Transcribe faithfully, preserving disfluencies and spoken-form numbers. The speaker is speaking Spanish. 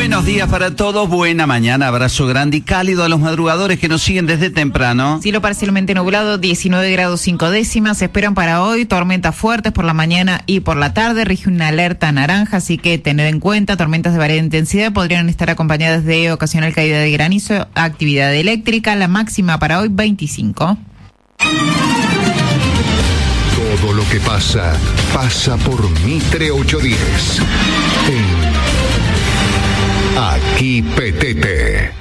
Buenos días para todos, buena mañana, abrazo grande y cálido a los madrugadores que nos siguen desde temprano. Cielo parcialmente nublado, diecinueve grados cinco décimas, se esperan para hoy tormentas fuertes por la mañana y por la tarde, rige una alerta naranja, así que tened en cuenta, tormentas de variada intensidad podrían estar acompañadas de ocasional caída de granizo, actividad eléctrica, la máxima para hoy veinticinco. Todo lo que pasa, pasa por Mitre ochocientos diez. En Aquí Petete.